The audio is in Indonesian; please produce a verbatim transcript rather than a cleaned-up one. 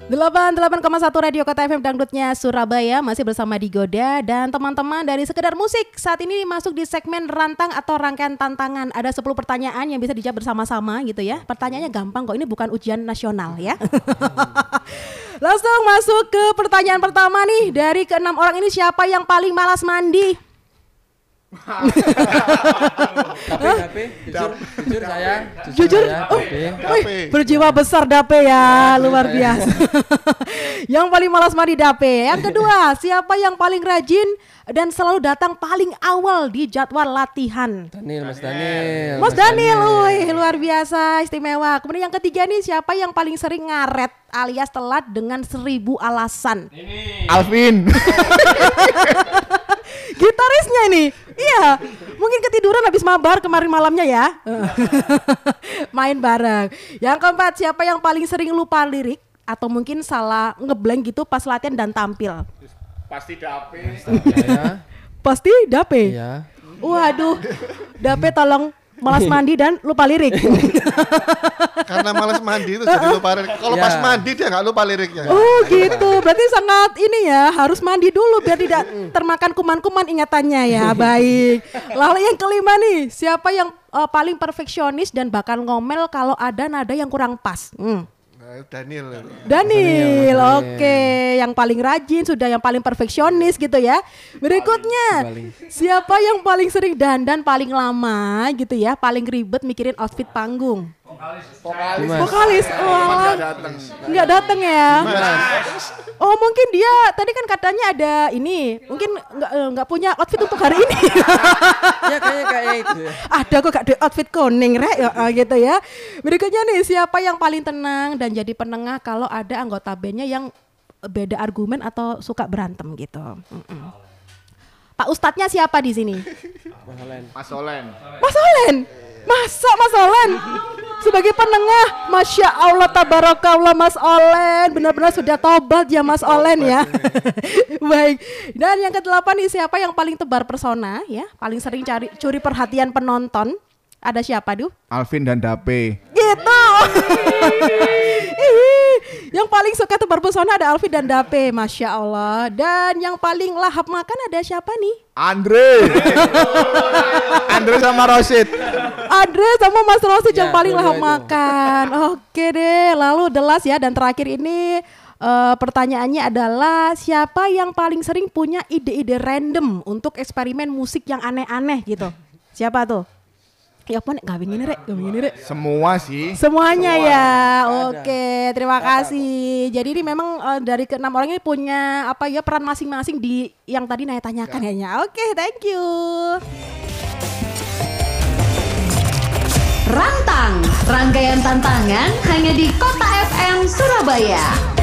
delapan puluh delapan koma satu Radio Kota F M Dangdutnya Surabaya masih bersama Digoda dan teman-teman dari Sekedar Musik. Saat ini masuk di segmen rantang atau rangkaian tantangan. Ada sepuluh pertanyaan yang bisa dijawab bersama-sama gitu ya. Pertanyaannya gampang kok, ini bukan ujian nasional ya. Langsung masuk ke pertanyaan pertama nih. Dari keenam orang ini siapa yang paling malas mandi? Dape, jujur, jujur saya, jujur, saya, oh, Dape. wih, berjiwa besar Dape ya, luar biasa. Yang paling malas mandi Dape. Yang kedua, siapa yang paling rajin dan selalu datang paling awal di jadwal latihan? Daniel, Mas Daniel. Mas Daniel, wih, luar biasa, istimewa. Kemudian yang ketiga nih, siapa yang paling sering ngaret alias telat dengan seribu alasan? Ini. Alvin. Gitarisnya nih, iya, mungkin ketiduran habis mabar kemarin malamnya ya. Main bareng. Yang keempat, siapa yang paling sering lupa lirik atau mungkin salah ngeblank gitu pas latihan dan tampil? Pasti Dape. Pasti Dape. Iya. Waduh, Dape tolong malas mandi dan lupa lirik. Karena malas mandi itu jadi lupa lirik. Kalau ya. Pas mandi dia nggak lupa liriknya. Oh gitu, berarti sangat ini ya, harus mandi dulu biar tidak termakan kuman-kuman ingatannya ya. Baik. Lalu yang kelima nih, siapa yang uh, paling perfeksionis dan bakal ngomel kalau ada nada yang kurang pas? Hmm. Daniel. Daniel, oke, okay. Yang paling rajin sudah, yang paling perfeksionis gitu ya. Berikutnya, siapa yang paling sering dandan paling lama gitu ya, paling ribet mikirin outfit panggung? Vokalis. Vokalis, oh, nggak datang ya? Oh mungkin dia tadi kan katanya ada ini, mungkin nggak nggak punya outfit untuk hari ini. Ya kayaknya kayak itu. Ya. Ada kok gak ada outfit kuning rek ya, gitu ya. Berikutnya nih, siapa yang paling tenang dan jadi penengah kalau ada anggota bandnya yang beda argumen atau suka berantem gitu. Mm-mm. Pak Ustadznya siapa di sini? Mas Olen. Mas Olen. Mas Olen. Masa Mas Olen sebagai penengah, Masya Allah tabarakallah Mas Olen, benar-benar sudah tobat ya Mas Olen ya. Baik. Dan yang kedelapan nih, siapa yang paling tebar persona ya, paling sering cari curi perhatian penonton? Ada siapa duh? Alvin dan Dape. Gitu. Yang paling suka tebar pesona ada Alvin dan Dape, Masya Allah. Dan yang paling lahap makan ada siapa nih? Andre. Andre sama Rosid. Andre sama Mas Rosid yang Ya, paling lahap itu. makan. Oke deh, lalu the last ya. Dan terakhir ini uh, pertanyaannya adalah siapa yang paling sering punya ide-ide random untuk eksperimen musik yang aneh-aneh gitu? Siapa tuh? Ya apa nih, gawin ini rek, gawin ini rek. Semua sih. Semuanya Semua. Ya, oke, terima kasih. Jadi ini memang uh, dari keenam orang ini punya apa ya peran masing-masing di yang tadi Naya tanyakan ya. Ya. Oke, thank you. Rantang, rangkaian tantangan hanya di Kota F M Surabaya.